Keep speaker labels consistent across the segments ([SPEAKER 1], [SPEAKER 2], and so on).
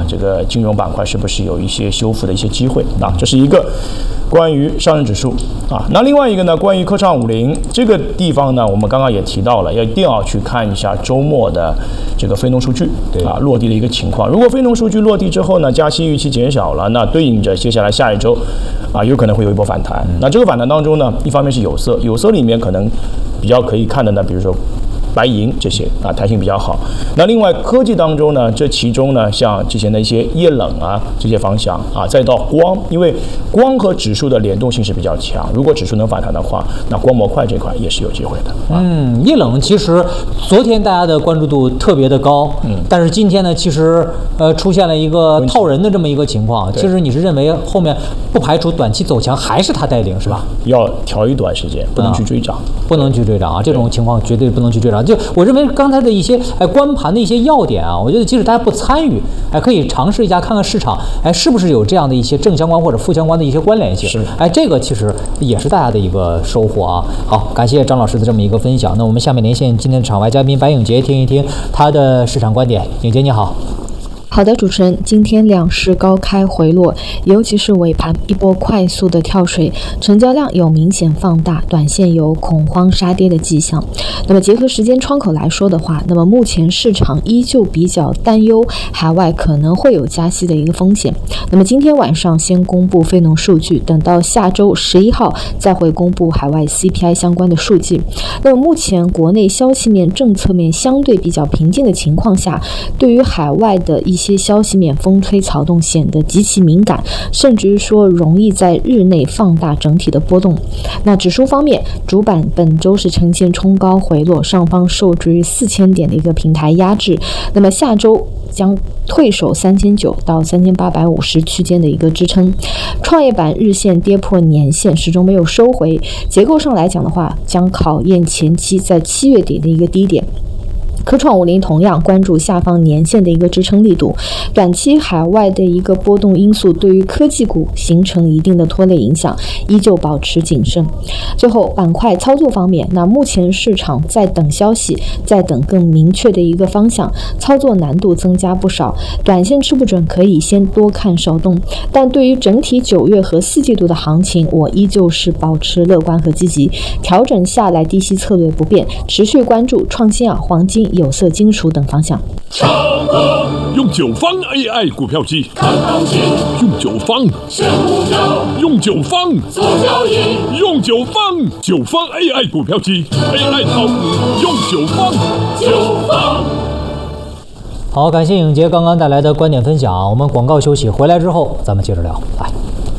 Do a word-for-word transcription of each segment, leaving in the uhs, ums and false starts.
[SPEAKER 1] 这个金融板块是不是有一些修复的一些机会啊？这是一个关于上证指数啊。那另外一个呢，关于科创五零这个地方呢，我们刚刚也提到了，要一定要去看一下周末的这个非农数据啊落地的一个情况。如果非农数据落地之后呢，加息预期减小了，那对应着接下来下一周啊，有可能会有一波反弹。嗯、那这个反弹当中呢，一方面是有色，有色里面可能比较可以看的呢，比如说白银这些啊，弹性比较好。那另外科技当中呢，这其中呢，像之前的一些液冷啊这些方向啊，再到光，因为光和指数的联动性是比较强，如果指数能反弹的话，那光模块这块也是有机会的。
[SPEAKER 2] 啊、嗯，液冷其实昨天大家的关注度特别的高，嗯，但是今天呢，其实呃出现了一个套人的这么一个情况。其实你是认为后面不排除短期走强，还是它带领是吧？
[SPEAKER 1] 要调一段时间，不能去追涨，
[SPEAKER 2] 嗯、不能去追涨啊！这种情况绝对不能去追涨。就我认为刚才的一些哎关盘的一些要点啊，我觉得即使大家不参与，哎可以尝试一下看看市场，哎是不是有这样的一些正相关或者负相关的一些关联性？
[SPEAKER 1] 是，
[SPEAKER 2] 哎这个其实也是大家的一个收获啊。好，感谢张老师的这么一个分享。那我们下面连线今天的场外嘉宾白永杰，听一听他的市场观点。永杰你好。
[SPEAKER 3] 好的，主持人，今天两市高开回落，尤其是尾盘一波快速的跳水，成交量有明显放大，短线有恐慌杀跌的迹象。那么结合时间窗口来说的话，那么目前市场依旧比较担忧海外可能会有加息的一个风险。那么今天晚上先公布非农数据，等到下周十一号再会公布海外 C P I 相关的数据。那么目前国内消息面、政策面相对比较平静的情况下，对于海外的一些消息面风吹草动显得极其敏感，甚至说容易在日内放大整体的波动。那指数方面，主板本周是呈现冲高回落，上方受制于四千点的一个平台压制，那么下周将退守三千九到三千八百五十区间的一个支撑。创业板日线跌破年线，始终没有收回，结构上来讲的话，将考验前期在七月底的一个低点。科创五零同样关注下方年线的一个支撑力度，短期海外的一个波动因素对于科技股形成一定的拖累影响，依旧保持谨慎。最后板块操作方面，那目前市场在等消息，在等更明确的一个方向，操作难度增加不少，短线吃不准可以先多看少动，但对于整体九月和四季度的行情，我依旧是保持乐观和积极，调整下来低吸策略不变，持续关注创新药、黄金、有色金属等方向。
[SPEAKER 4] 用九方 A I 股票机看行情，用九方选股票，用九方做交易，用九方九方 A I 股票机 A I 炒股用九方九方。
[SPEAKER 2] 好，感谢永杰刚刚带来的观点分享。我们广告休息，回来之后咱们接着聊。来。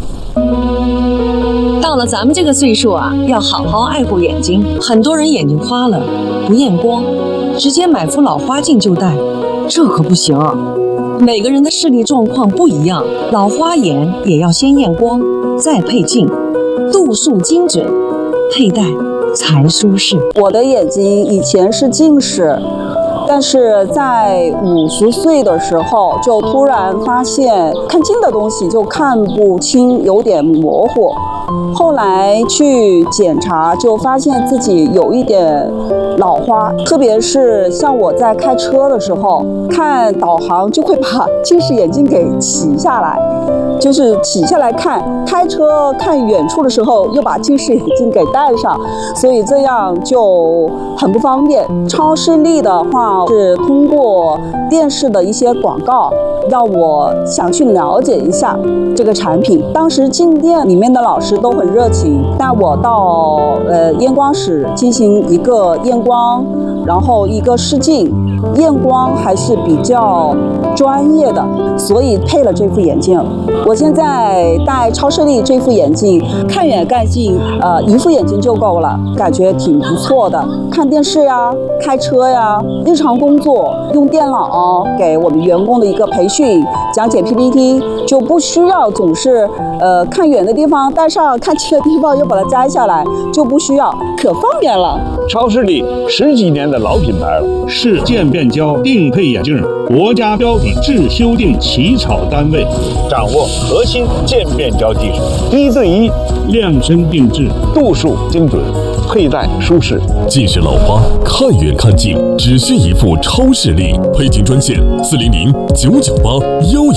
[SPEAKER 5] 到了咱们这个岁数啊，要好好爱护眼睛。很多人眼睛花了不验光，直接买副老花镜就戴，这可不行。每个人的视力状况不一样，老花眼也要先验光，再配镜，度数精准，佩戴才舒适。
[SPEAKER 6] 我的眼睛以前是近视，但是在五十岁的时候就突然发现看近的东西就看不清，有点模糊。后来去检查，就发现自己有一点老花，特别是像我在开车的时候，看导航就会把近视眼镜给起下来，就是起下来看，开车看远处的时候又把近视眼镜给戴上，所以这样就很不方便。超视力的话是通过电视的一些广告让我想去了解一下这个产品。当时进店里面的老师都很热情，带我到呃验光室进行一个验光，然后一个试镜，验光还是比较专业的，所以配了这副眼镜。我现在戴超视力这副眼镜，看远看近，呃，一副眼镜就够了，感觉挺不错的。看电视呀，开车呀，日常工作用电脑给我们员工的一个培训，讲解 P P T， 就不需要总是呃看远的地方戴上，看近的地方又把它摘下来，就不需要，可方便了。
[SPEAKER 7] 超视力十几年的老品牌了，是渐变焦定配眼镜国家标准制修订起草单位，掌握核心渐变焦技术，一对一量身定制，度数精准，佩戴舒适。
[SPEAKER 4] 近视老花看远看近，只需一副超视力，配镜专线四零零九九八幺幺。